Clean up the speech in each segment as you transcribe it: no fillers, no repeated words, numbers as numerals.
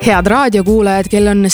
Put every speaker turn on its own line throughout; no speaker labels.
Head raadiokuulajad, kell on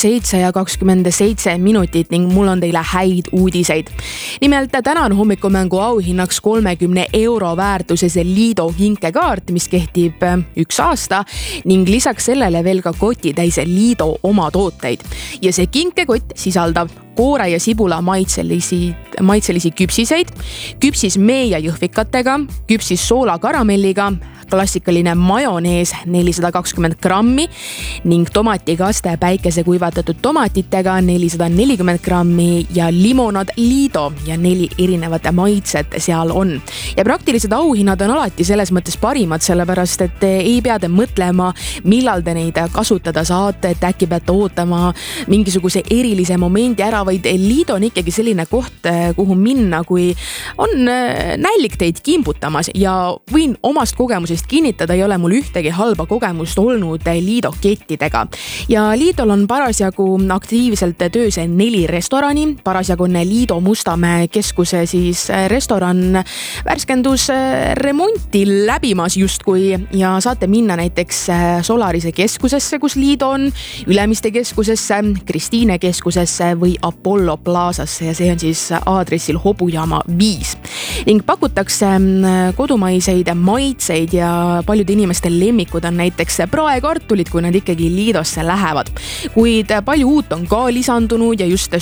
7:27 ning mul on teile häid uudiseid. Nimelt täna on Hommikumängu auhinnaks 30 € väärtuses Liido kinkekaart, mis kehtib 1 aasta ning lisaks sellele veel ka kotitäis Liido oma tooteid. Ja see kinkekott sisaldab koore ja sibula maitselisi küpsiseid, küpsis mee ja jõhvikatega, küpsis soola karamelliga, klassikaline majonees 420 grammi ning tomatikaste päikese kuivatatud tomatitega 440 grammi ja limonad Liido ja 4 erinevat maitset seal on. Ja praktilised auhinnad on alati selles mõttes parimad, sellepärast et ei pea te mõtlema, millal te neid kasutada saate, et äkki peate ootama mingisuguse erilise momendi ära, vaid Liido on ikkagi selline koht, kuhu minna, kui on nälg teid kimbutamas ja võin omast kogemusest kinnitada, ei ole mul ühtegi halba kogemust olnud Liido kettidega. Ja Liidol on parasjagu aktiivselt töös 4 restorani, parasjagu on Liido Mustamäe keskuse siis restoran värskendus remonti läbimas justkui ja saate minna näiteks Solarise keskusesse, kus Liido on, Ülemiste keskusesse, Kristiine keskusesse või Apollo Plaasasse ja see on siis aadressil Hobujaama 5. Ning pakutakse kodumaiseid maitseid ja paljude inimeste lemmikud on näiteks praekartulid, kui nad ikkagi Liidosse lähevad. Kuid palju uut on ka lisandunud ja just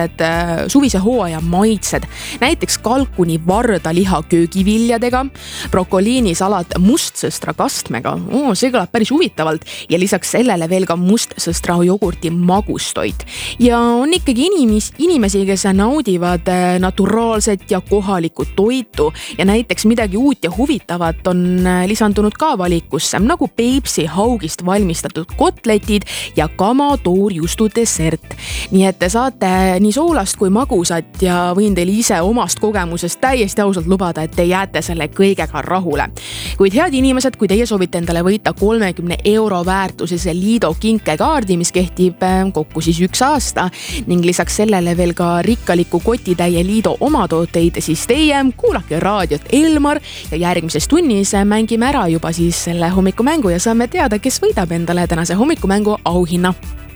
suvise hooaja maitsed. Näiteks kalkuni vardaliha köögiviljadega, brokoliinisalat mustsõstra kastmega. See kõlab päris huvitavalt ja lisaks sellele veel ka mustsõstra jogurti magustoit. Ja on ikkagi inimesi, kes naudivad naturaalset ja kohalikku toitu ja näiteks midagi uut ja huvitavat on lisandunud ka valikusse, nagu Peipsi haugist valmistatud kotletid ja kamatoorjustu dessert. Nii et te saate nii soolast kui magusat ja võin teile ise omast kogemusest täiesti ausalt lubada, et te jääte selle kõigega rahule. Kuid head inimesed, kui teie soovite endale võita 30 € väärtuses Liido kinkekaardi, mis kehtib kokku siis 1 aasta ning lisaks sellele veel ka rikkaliku kotitäie Liido omatooteid, siis teie kuulake raadiot Elmar ja järgmises tunnis mängime ära juba siis selle hommikumängu ja saame teada, kes võidab endale tänase hommikumängu auhinna.